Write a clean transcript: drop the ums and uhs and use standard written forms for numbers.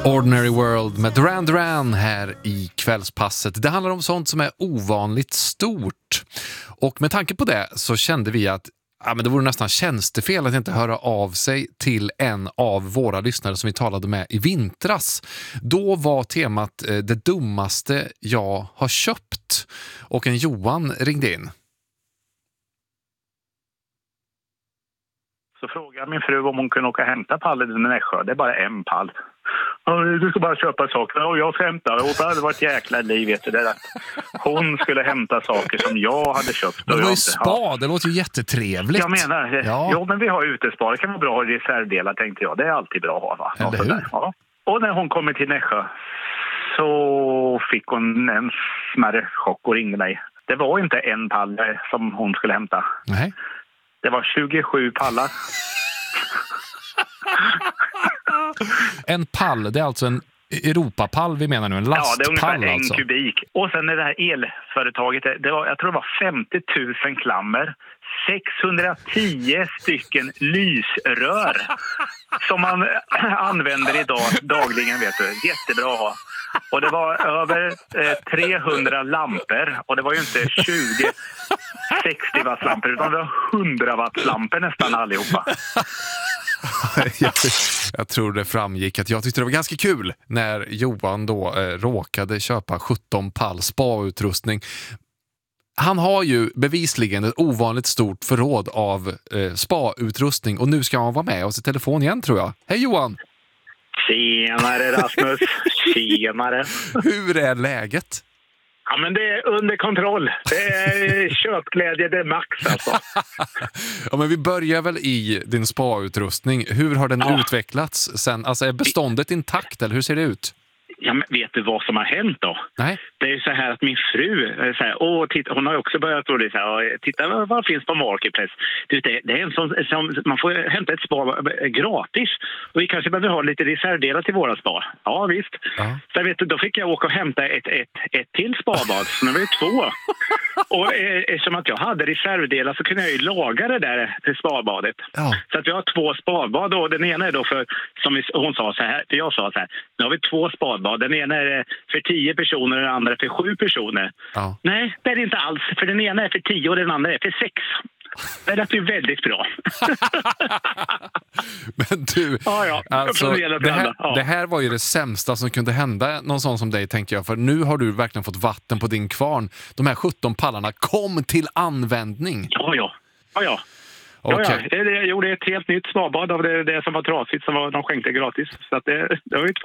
Ordinary World med Duran Duran här i kvällspasset. Det handlar om sånt som är ovanligt stort. Och med tanke på det så kände vi att men det vore nästan tjänstefel att inte höra av sig till en av våra lyssnare som vi talade med i vintras. Då var temat det dummaste jag har köpt. Och en Johan ringde in. Så frågade min fru om hon kunde åka och hämta pallen i Nässjö. Det är bara en pall. Du ska bara köpa saker. Och jag ska hämta. Och det hade varit ett jäkla liv, vet du. Det att hon skulle hämta saker som jag hade köpt. Men det var ju spa. Det låter ju jättetrevligt. Jag menar, ja, men vi har utespa. Det kan vara bra att ha reservdelar, tänkte jag. Det är alltid bra att ha, va? Eller hur? Ja. Och när hon kommer till Nässjö så fick hon en smärre chock och ringde mig. Det var inte en pall som hon skulle hämta. Nej. Det var 27 pallar. En pall, det är alltså en Europapall vi menar nu, en lastpall. Ja, det är ungefär alltså. 1 kubik. Och sen är det här elföretaget, jag tror det var 50 000 klammer, 610 stycken lysrör som man använder idag dagligen, vet du. Jättebra att ha. Och det var över 300 lampor. Och det var ju inte 60 wattlampor utan det var 100 wattlampor nästan allihopa. Jag tror det framgick att jag tyckte det var ganska kul när Johan då råkade köpa 17 pall spa-utrustning. Han har ju bevisligen ett ovanligt stort förråd av spa-utrustning och nu ska han vara med oss i telefon igen, tror jag. Hej Johan! Tjenare Rasmus, tjenare. Hur är läget? Ja, men det är under kontroll. Det är köpglädje, det är max alltså. Ja, men vi börjar väl i din spa-utrustning. Hur har den utvecklats sen? Alltså är beståndet intakt eller hur ser det ut? Ja, men vet du vad som har hänt då? Nej. Det är ju så här att min fru, så här, titta, hon har ju också börjat tro det så här, titta vad finns på Marketplace. Det är en som man får hämta ett spa gratis. Och vi kanske behöver ha lite reservdelar till våra spa. Ja, visst. Ja. Så vet du, då fick jag åka och hämta ett till spabad. Så nu var det 2. Och eftersom att jag hade reservdelar så kunde jag ju laga det där till spabadet. Ja. Så att vi har 2 spabad och den ena är då för, som hon sa så här, för jag sa så här, nu har vi 2 spabad. Den ena är för 10 personer och den andra är för 7 personer. Ja. Nej, det är det inte alls. För den ena är för 10 och den andra är för 6. Det är ju väldigt bra. Men du, alltså, det här var ju det sämsta som kunde hända någon sån som dig, tänker jag. För nu har du verkligen fått vatten på din kvarn. De här 17 pallarna kom till användning. Ja. Okay. Jag gjorde ett helt nytt spabad av det som var trasigt som de skänkte gratis. Så att det var ju